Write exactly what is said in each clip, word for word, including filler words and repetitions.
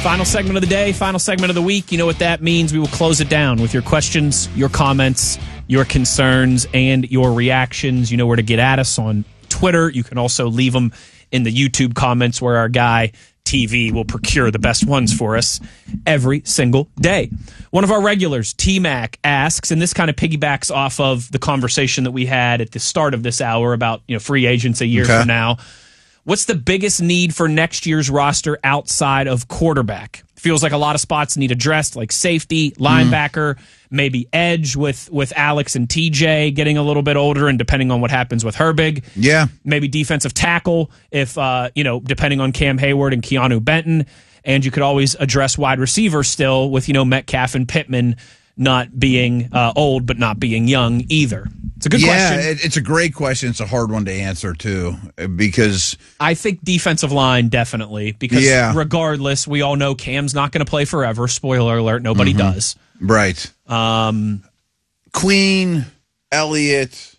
Final segment of the day, final segment of the week. You know what that means. We will close it down with your questions, your comments, your concerns, and your reactions. You know where to get at us on Twitter. You can also leave them in the YouTube comments where our guy T V will procure the best ones for us every single day. One of our regulars, T-Mac, asks, and this kind of piggybacks off of the conversation that we had at the start of this hour about, you know, free agents a year okay. from now. What's the biggest need for next year's roster outside of quarterback? Feels like a lot of spots need addressed, like safety, linebacker, mm-hmm. maybe edge with, with Alex and T J getting a little bit older and depending on what happens with Herbig. Yeah. Maybe defensive tackle if, uh, you know, depending on Cam Hayward and Keanu Benton. And you could always address wide receiver still with, you know, Metcalf and Pittman not being uh, old but not being young either. It's a good yeah, question. Yeah, it's a great question. It's a hard one to answer, too, because I think defensive line, definitely, because yeah. regardless, we all know Cam's not going to play forever. Spoiler alert, nobody mm-hmm. does. Right. Um, Queen, Elliott,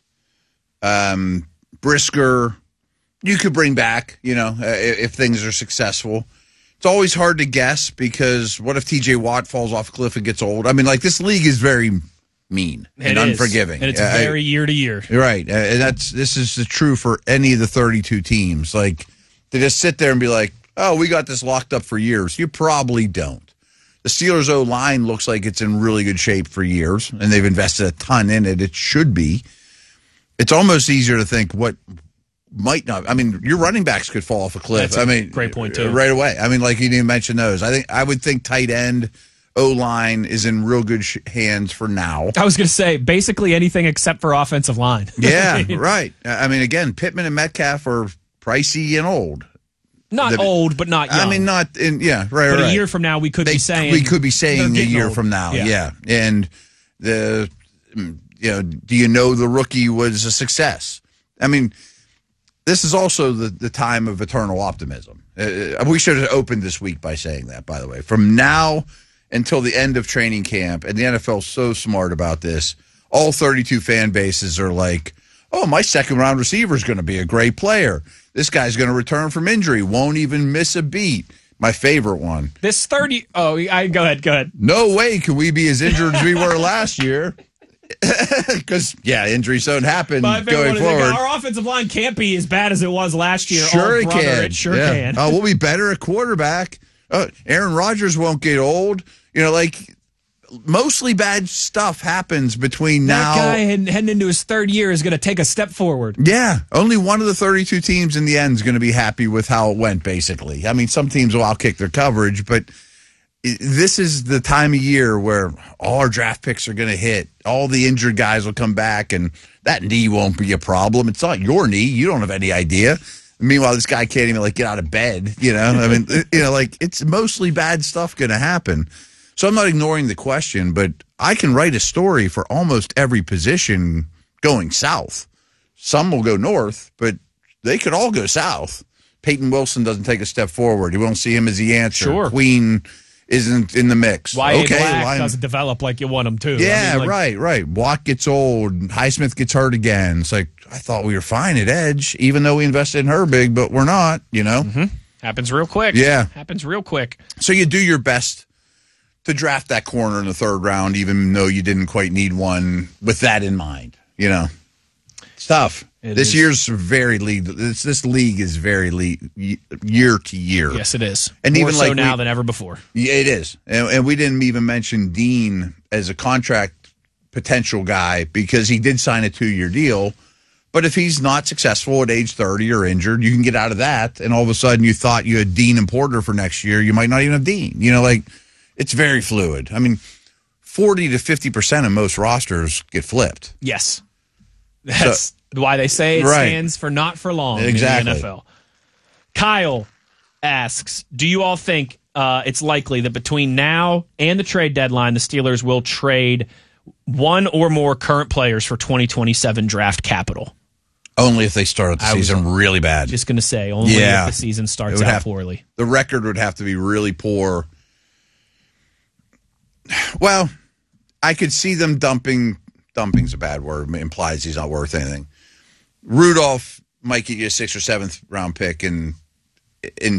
um, Brisker, you could bring back, you know, uh, if things are successful. It's always hard to guess because what if T J Watt falls off a cliff and gets old? I mean, like, this league is very mean and it unforgiving. Is. And it's uh, very I, year to year. Right. Uh, and that's this is true for any of the thirty-two teams. Like, to just sit there and be like, oh, we got this locked up for years. You probably don't. The Steelers' O-line looks like it's in really good shape for years, and they've invested a ton in it. It should be. It's almost easier to think what might not. I mean, your running backs could fall off a cliff. That's a I mean, great point, too. Right away. I mean, like you didn't mention those. I think I would think tight end, O-line is in real good sh- hands for now. I was going to say, basically anything except for offensive line. Yeah, right. I mean, again, Pittman and Metcalf are pricey and old. Not the, old, but not young. I mean, not in, yeah, right, But right. a year from now, we could they, be saying. We could be saying a year old. from now, yeah. yeah. And the, you know, do you know the rookie was a success? I mean, this is also the, the time of eternal optimism. Uh, we should have opened this week by saying that, by the way. From now until the end of training camp, and the N F L is so smart about this, all thirty-two fan bases are like, oh, my second-round receiver is going to be a great player. This guy's going to return from injury, won't even miss a beat. My favorite one. This thirty oh, I go ahead, go ahead. No way can we be as injured as we were last year. Because, yeah, injuries don't happen going forward. Like, our offensive line can't be as bad as it was last year. Sure oh, it brother, can. It sure yeah. can. Oh, we'll be better at quarterback. Uh, Aaron Rodgers won't get old. You know, like, mostly bad stuff happens between that now. That guy heading, heading into his third year is going to take a step forward. Yeah. Only one of the thirty-two teams in the end is going to be happy with how it went, basically. I mean, some teams will outkick their coverage, but this is the time of year where all our draft picks are going to hit. All the injured guys will come back, and that knee won't be a problem. It's not your knee. You don't have any idea. Meanwhile, this guy can't even, like, get out of bed, you know? I mean, you know, like, it's mostly bad stuff going to happen. So I'm not ignoring the question, but I can write a story for almost every position going south. Some will go north, but they could all go south. Peyton Wilson doesn't take a step forward. You won't see him as the answer. Sure. Queen isn't in the mix. Why okay, Black line, doesn't develop like you want him to. Yeah, I mean, like, right, right. Watt gets old. Highsmith gets hurt again. It's like, I thought we were fine at edge, even though we invested in Herbig, but we're not, you know? Mm-hmm. Happens real quick. Yeah. Happens real quick. So you do your best to draft that corner in the third round, even though you didn't quite need one with that in mind, you know? It's tough. It this is. year's very league. This this league is very league, year to year. Yes, it is. And More even so like now we, than ever before. Yeah, it is. And, and we didn't even mention Dean as a contract potential guy because he did sign a two-year deal. But if he's not successful at age thirty or injured, you can get out of that. And all of a sudden you thought you had Dean and Porter for next year. You might not even have Dean. You know, like, it's very fluid. I mean, forty to fifty percent of most rosters get flipped. Yes. That's so, why they say it right. stands for not for long exactly. in the N F L. Kyle asks, do you all think uh, it's likely that between now and the trade deadline, the Steelers will trade one or more current players for twenty twenty-seven draft capital? Only if they start the season really bad. Just going to say, only yeah. if the season starts out have, poorly. The record would have to be really poor. Well, I could see them dumping. Dumping's a bad word. It implies he's not worth anything. Rudolph might get you a sixth or seventh round pick in in